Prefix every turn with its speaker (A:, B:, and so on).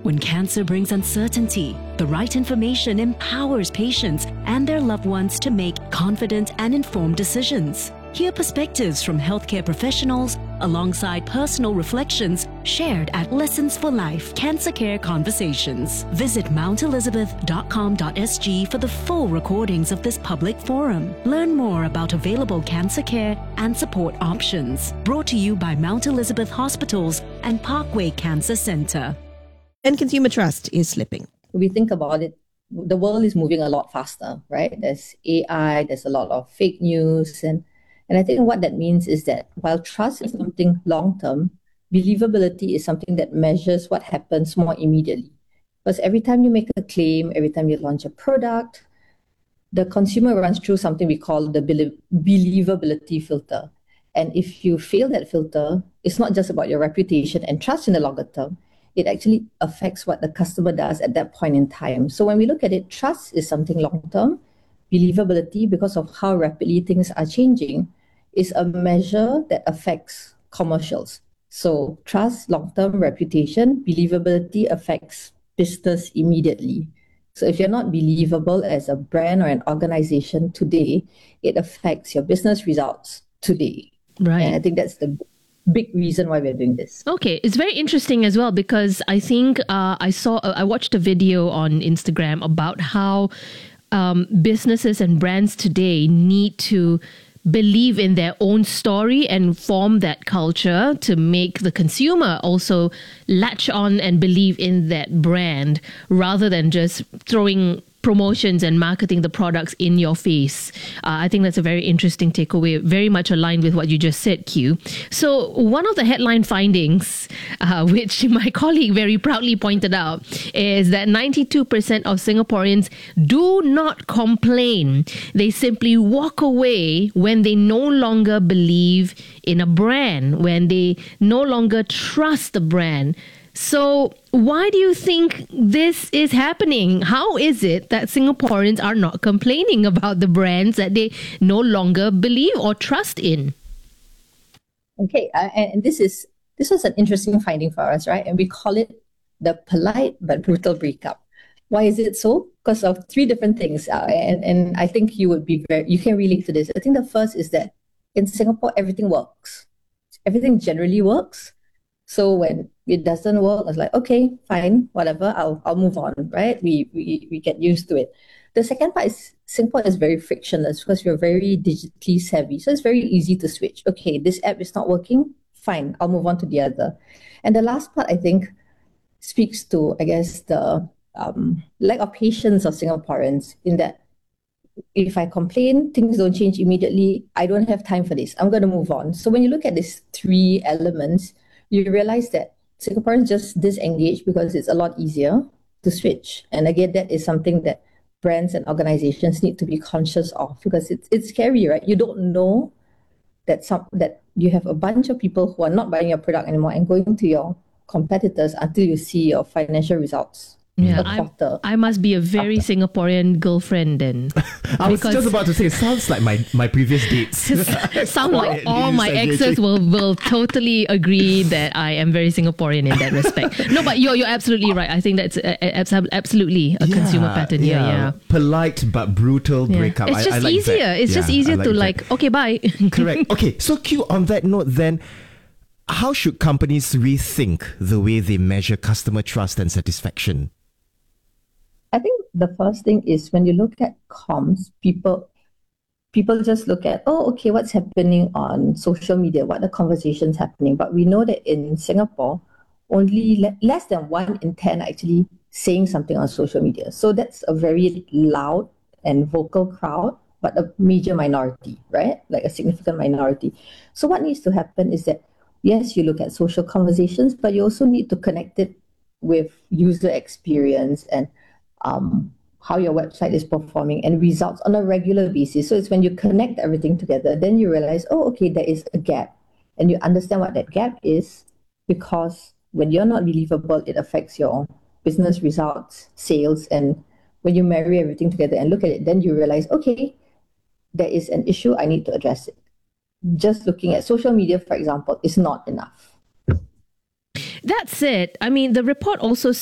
A: When cancer brings uncertainty, the right information empowers patients and their loved ones to make confident and informed decisions. Hear perspectives from healthcare professionals alongside personal reflections shared at Lessons for Life Cancer Care Conversations. Visit mountelizabeth.com.sg for the full recordings of this public forum. Learn more about available cancer care and support options. Brought to you by Mount Elizabeth Hospitals and Parkway Cancer Centre.
B: And consumer trust is slipping.
C: We think about it, the world is moving a lot faster, right? There's AI, there's a lot of fake news, and I think what that means is that while trust is something long-term, believability is something that measures what happens more immediately. Because every time you make a claim, every time you launch a product, the consumer runs through something we call the believability filter. And if you fail that filter, it's not just about your reputation and trust in the longer term. It actually affects what the customer does at that point in time. So when we look at it, trust is something long-term. Believability, because of how rapidly things are changing, is a measure that affects commercials. So trust, long-term, reputation, believability affects business immediately. So if you're not believable as a brand or an organization today, it affects your business results today.
D: Right.
C: And I think that's the big reason why we're doing this.
D: Okay, it's very interesting as well because I think I watched a video on Instagram about how businesses and brands today need to believe in their own story and form that culture to make the consumer also latch on and believe in that brand rather than just throwing promotions and marketing the products in your face. I think that's a very interesting takeaway, very much aligned with what you just said, Q. So one of the headline findings, which my colleague very proudly pointed out, is that 92% of Singaporeans do not complain. They simply walk away when they no longer believe in a brand, when they no longer trust the brand. So why do you think this is happening? How is it that Singaporeans are not complaining about the brands that they no longer believe or trust in?
C: Okay, and this was an interesting finding for us, right? And we call it the polite but brutal breakup. Why is it so? Because of three different things, and I think you can relate to this. I think the first is that in Singapore everything works, everything generally works. So when it doesn't work, it's like, okay, fine, whatever, I'll move on, right? We get used to it. The second part is Singapore is very frictionless because we're very digitally savvy. So it's very easy to switch. Okay, this app is not working, fine, I'll move on to the other. And the last part, I think, speaks to, I guess, the lack of patience of Singaporeans in that if I complain, things don't change immediately, I don't have time for this, I'm going to move on. So when you look at these three elements, you realize that Singaporeans just disengage because it's a lot easier to switch. And again, that is something that brands and organizations need to be conscious of because it's scary, right? You don't know that you have a bunch of people who are not buying your product anymore and going to your competitors until you see your financial results.
D: Yeah, I must be a very Singaporean girlfriend then.
E: I was just about to say, it sounds like my previous dates.
D: Sound like all my exes will totally agree that I am very Singaporean in that respect. No, but you're absolutely right. I think that's absolutely a consumer pattern here. Yeah.
E: Polite but brutal breakup.
D: It's just easier. That. It's just easier to like, okay, bye.
E: Correct. Okay, so Q, on that note then, how should companies rethink the way they measure customer trust and satisfaction?
C: I think the first thing is when you look at comms, people just look at, oh, okay, what's happening on social media? What are the conversations happening? But we know that in Singapore, only less than 1 in 10 are actually saying something on social media. So that's a very loud and vocal crowd, but a major minority, right? Like a significant minority. So what needs to happen is that, yes, you look at social conversations, but you also need to connect it with user experience and how your website is performing and results on a regular basis. So it's when you connect everything together, then you realize, oh, okay, there is a gap. And you understand what that gap is because when you're not believable, it affects your business results, sales. And when you marry everything together and look at it, then you realize, okay, there is an issue, I need to address it. Just looking at social media, for example, is not enough.
D: That said, I mean, the report also